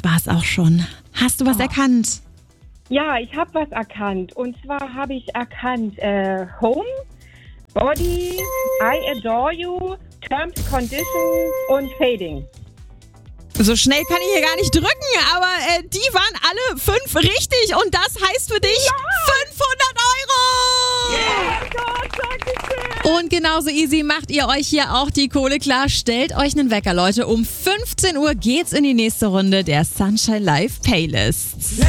war's auch schon. Hast du was erkannt? Ja, ich habe was erkannt. Und zwar habe ich erkannt Home, Body, I Adore You, Terms, Conditions und Fading. So schnell kann ich hier gar nicht drücken, aber die waren alle 5 richtig und das heißt für dich 500 Euro! Oh Gott, danke schön! Und genauso easy macht ihr euch hier auch die Kohle klar. Stellt euch einen Wecker, Leute. Um 15 Uhr geht's in die nächste Runde der Sunshine Live Playlist.